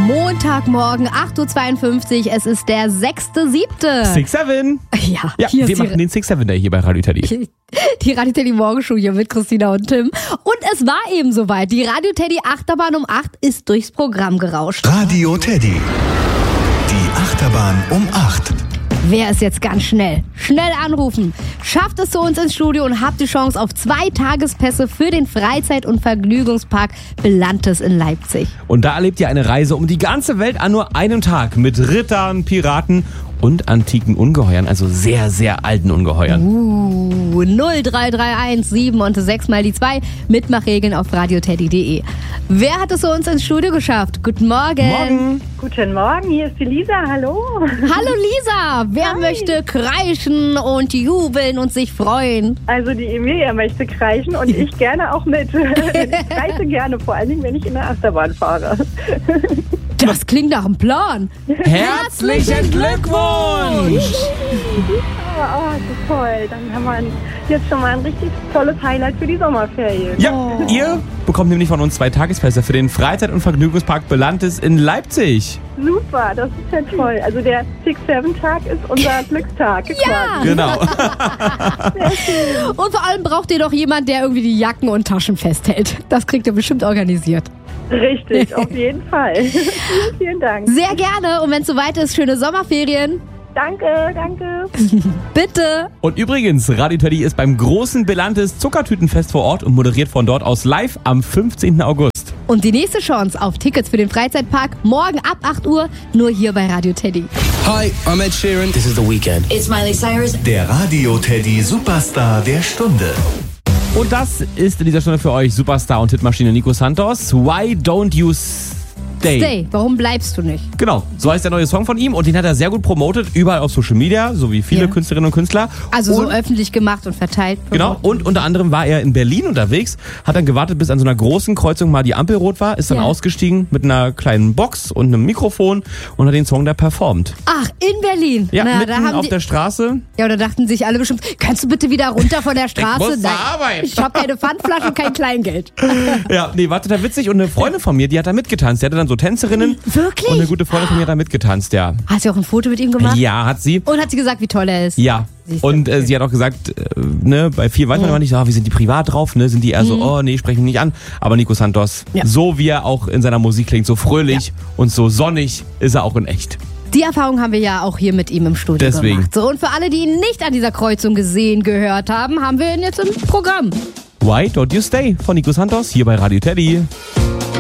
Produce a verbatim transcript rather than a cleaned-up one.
Montagmorgen, acht Uhr zweiundfünfzig, es ist der sechster siebter six seven. Ja, Ja, hier wir ist machen die, den six seven Day hier bei Radio Teddy. die Radio Teddy Morgenshow hier mit Christina und Tim. Und es war eben soweit. Die Radio Teddy Achterbahn um acht ist durchs Programm gerauscht. Radio Teddy. Die Achterbahn um acht. Wer ist jetzt ganz schnell? Schnell anrufen. Schafft es zu uns ins Studio und habt die Chance auf zwei Tagespässe für den Freizeit- und Vergnügungspark Belantes in Leipzig. Und da erlebt ihr eine Reise um die ganze Welt an nur einem Tag mit Rittern, Piraten und antiken Ungeheuern, also sehr, sehr alten Ungeheuern. Uh, null drei drei eins sieben und sechs mal die zwei. Mitmachregeln auf radioteddy punkt de. Wer hat es zu uns ins Studio geschafft? Guten Morgen. Morgen. Guten Morgen, hier ist die Lisa, hallo. Hallo Lisa, wer Hi. möchte kreischen und jubeln und sich freuen? Also die Emilia möchte kreischen und ich gerne auch mit. Ich kreische gerne, vor allen Dingen, wenn ich in der Achterbahn fahre. Das klingt nach einem Plan. Herzlichen Glückwunsch! Oh, oh, das ist toll. Dann haben wir ein, jetzt schon mal ein richtig tolles Highlight für die Sommerferien. Ja, ihr bekommt nämlich von uns zwei Tagespässe für den Freizeit- und Vergnügungspark Belantes in Leipzig. Super, das ist ja toll. Also der six seven Tag ist unser Glückstag. Ja. quasi. Genau. Und vor allem braucht ihr doch jemand, der irgendwie die Jacken und Taschen festhält. Das kriegt ihr bestimmt organisiert. Richtig, auf jeden Fall. vielen, vielen Dank. Sehr gerne. Und wenn es soweit ist, schöne Sommerferien. Danke, danke. Bitte. Und übrigens, Radio Teddy ist beim großen Belantes Zuckertütenfest vor Ort und moderiert von dort aus live am fünfzehnten August. Und die nächste Chance auf Tickets für den Freizeitpark morgen ab acht Uhr nur hier bei Radio Teddy. Hi, I'm Ed Sheeran. This is The Weeknd. It's Miley Cyrus. Der Radio Teddy Superstar der Stunde. Und das ist in dieser Stunde für euch Superstar und Hitmaschine Nico Santos. Why don't you stay? Stay, warum bleibst du nicht? Genau, so heißt der neue Song von ihm und den hat er sehr gut promotet, überall auf Social Media, so wie viele Ja. Künstlerinnen und Künstler. Also so und, öffentlich gemacht und verteilt. Genau, und unter anderem war er in Berlin unterwegs, hat dann gewartet, bis an so einer großen Kreuzung mal die Ampel rot war, ist dann Ja. ausgestiegen mit einer kleinen Box und einem Mikrofon und hat den Song da performt. Ach, in Berlin. Ja, Na, mitten da haben auf die, der Straße. ja, oder dachten sich alle bestimmt, kannst du bitte wieder runter von der Straße? muss zur Arbeit. Ich habe keine Pfandflasche und kein Kleingeld. Ja, nee, war total witzig und eine Freundin von mir, die hat da mitgetanzt. Die hatte dann so Tänzerinnen. Wirklich? Und eine gute Freundin von mir hat da mitgetanzt, ja. Hast du auch ein Foto mit ihm gemacht? Ja, hat sie. Und hat sie gesagt, wie toll er ist? Ja. Siehst du. Und äh, sie hat auch gesagt, äh, ne, bei vielen weiß man immer nicht, so, ah, wie sind die privat drauf, ne? Sind die eher so, oh nee, sprechen mich nicht an. Aber Nico Santos, Ja. so wie er auch in seiner Musik klingt, so fröhlich und so sonnig, ist er auch in echt. Die Erfahrung haben wir ja auch hier mit ihm im Studio Deswegen. gemacht. So, und für alle, die ihn nicht an dieser Kreuzung gesehen, gehört haben, haben wir ihn jetzt im Programm. Why Don't You Stay von Nico Santos hier bei Radio Teddy.